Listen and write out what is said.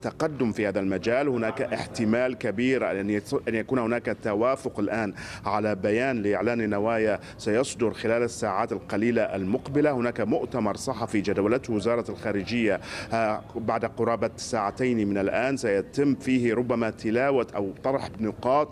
تقدم في هذا المجال. هناك احتمال كبير أن يكون هناك توافق الآن على بيان لإعلان نوايا سيصدر خلال الساعات القليلة المقبلة. هناك مؤتمر صحفي جدولته وزارة الخارجية بعد قرابة ساعتين من الآن، سيتم فيه ربما تلاوة أو طرح نقاط